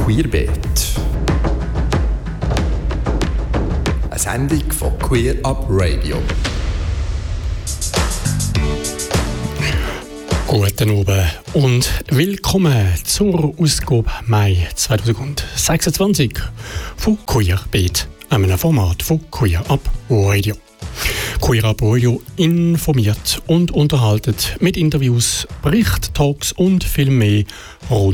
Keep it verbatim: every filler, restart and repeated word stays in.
Queerbeat. Eine Sendung von Queer Up Radio. Guten Abend und willkommen zur Ausgabe Mai zweitausendsechsundzwanzig von Queerbeat, einem Format von Queer Up Radio. Queer Up Radio informiert und unterhaltet mit Interviews, Bericht, Talks und viel mehr rund